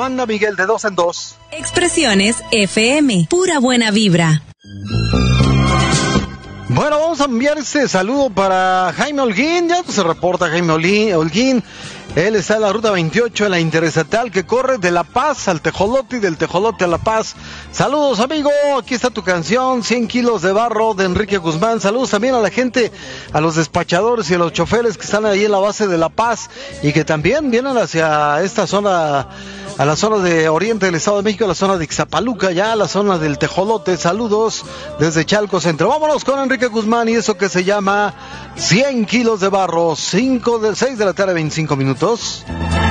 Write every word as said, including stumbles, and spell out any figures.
manda Miguel de dos en dos. Expresiones F M, pura buena vibra. Bueno, vamos a enviar este saludo para Jaime Holguín. Ya se reporta Jaime Holguín. Él está en la ruta veintiocho, en la interestatal que corre de La Paz al Tejolote y del Tejolote a La Paz. Saludos, amigo. Aquí está tu canción, cien kilos de barro, de Enrique Guzmán. Saludos también a la gente, a los despachadores y a los choferes que están ahí en la base de La Paz y que también vienen hacia esta zona, a la zona de oriente del Estado de México, a la zona de Ixtapaluca, ya a la zona del Tejolote. Saludos desde Chalco Centro. Vámonos con Enrique Guzmán y eso que se llama cien kilos de barro. cinco de seis de la tarde, veinticinco minutos.